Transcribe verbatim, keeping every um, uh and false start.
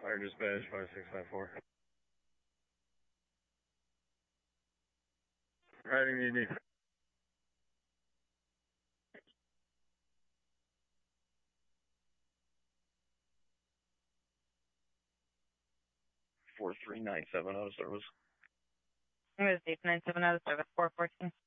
Fire dispatch five six five four. Riding E D. four three nine seven out of service. It was eight nine seven out of service, four fourteen.